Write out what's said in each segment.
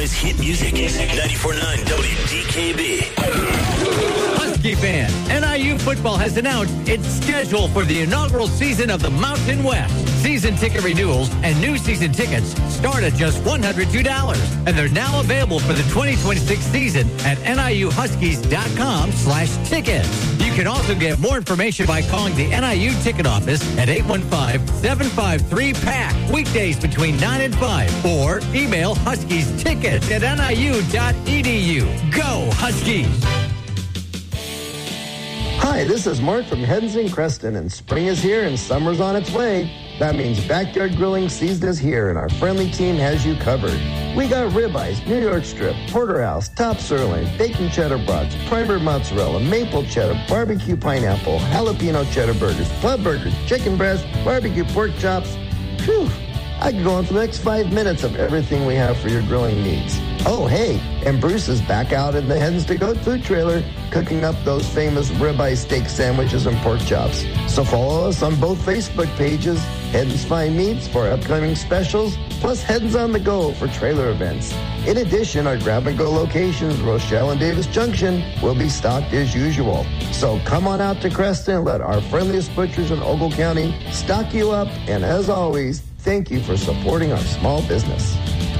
Illinois' hit music. 94.9 WDKB. Husky fan, NIU football has announced its schedule for the inaugural season of the Mountain West. Season ticket renewals and new season tickets start at just $102, and they're now available for the 2026 season at NIUHuskies.com/tickets. You can also get more information by calling the NIU ticket office at 815-753-PACK, weekdays between 9 and 5, or email huskiestickets@niu.edu. Go Huskies! Hi, this is Mark from Hensing Creston, and spring is here and summer's on its way. That means backyard grilling season is here, and our friendly team has you covered. We got ribeyes, New York strip, porterhouse, top sirloin, bacon cheddar brats, prime mozzarella, maple cheddar, barbecue pineapple, jalapeno cheddar burgers, club burgers, chicken breast, barbecue pork chops. Phew, I could go on for the next 5 minutes of everything we have for your grilling needs. Oh, hey, and Bruce is back out in the Hens to Go food trailer cooking up those famous ribeye steak sandwiches and pork chops. So follow us on both Facebook pages, Hens Fine Meats for upcoming specials, plus Hens on the Go for trailer events. In addition, our grab-and-go locations, Rochelle and Davis Junction, will be stocked as usual. So come on out to Creston, let our friendliest butchers in Ogle County stock you up, and as always, thank you for supporting our small business.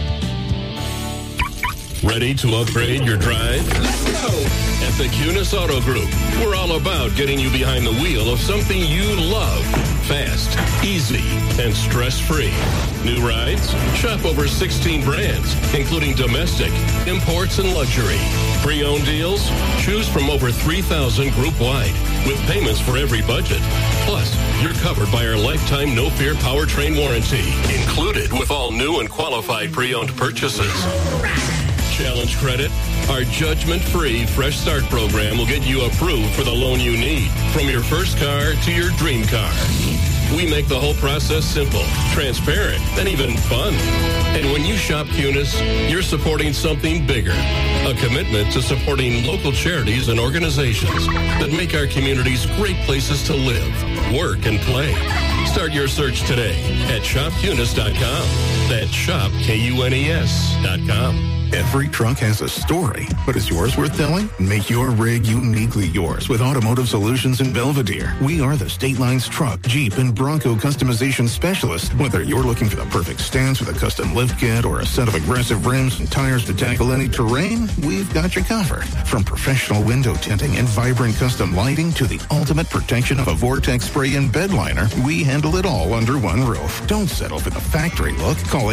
Ready to upgrade your drive? Let's go! At the Kunis Auto Group, we're all about getting you behind the wheel of something you love. Fast, easy, and stress-free. New rides? Shop over 16 brands, including domestic, imports, and luxury. Pre-owned deals? Choose from over 3,000 group-wide, with payments for every budget. Plus, you're covered by our lifetime no-fear powertrain warranty, included with all new and qualified pre-owned purchases. Challenge credit? Our judgment-free Fresh Start program will get you approved for the loan you need, from your first car to your dream car. We make the whole process simple, transparent, and even fun. And when you shop Kunis, you're supporting something bigger, a commitment to supporting local charities and organizations that make our communities great places to live, work, and play. Start your search today at shopkunis.com. That's shopkunis.com. Every truck has a story, but is yours worth telling? Make your rig uniquely yours with Automotive Solutions in Belvedere. We are the State Line's truck, Jeep, and Bronco customization specialist. Whether you're looking for the perfect stance with a custom lift kit or a set of aggressive rims and tires to tackle any terrain, we've got you covered. From professional window tinting and vibrant custom lighting to the ultimate protection of a Vortex spray and bed liner, we handle it all under one roof. Don't settle for the factory look. Call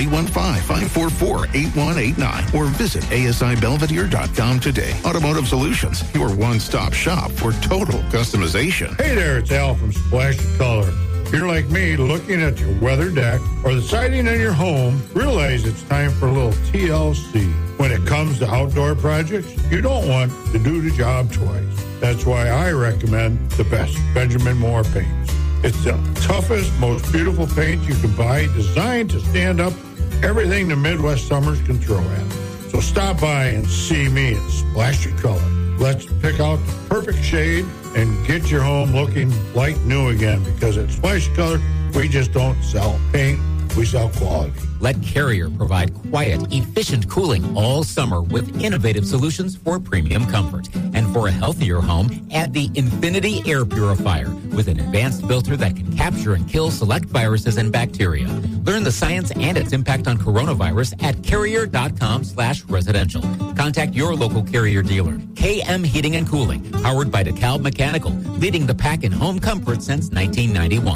815-544-8189 or visit asibelvedere.com today. Automotive Solutions, your one-stop shop for total customization. Hey there, it's Al from Splash Color. If you're like me, looking at your weather deck or the siding on your home, realize it's time for a little TLC. When it comes to outdoor projects, you don't want to do the job twice. That's why I recommend the best Benjamin Moore paints. It's the toughest, most beautiful paint you can buy, designed to stand up everything the Midwest summers can throw at. So stop by and see me at Splash Your Color. Let's pick out the perfect shade and get your home looking like new again, because at Splash Your Color, we just don't sell paint, we sell quality. Let Carrier provide quiet, efficient cooling all summer with innovative solutions for premium comfort. And for a healthier home, add the Infinity Air Purifier with an advanced filter that can capture and kill select viruses and bacteria. Learn the science and its impact on coronavirus at carrier.com/residential. Contact your local Carrier dealer. KM Heating and Cooling, powered by DeKalb Mechanical, leading the pack in home comfort since 1991.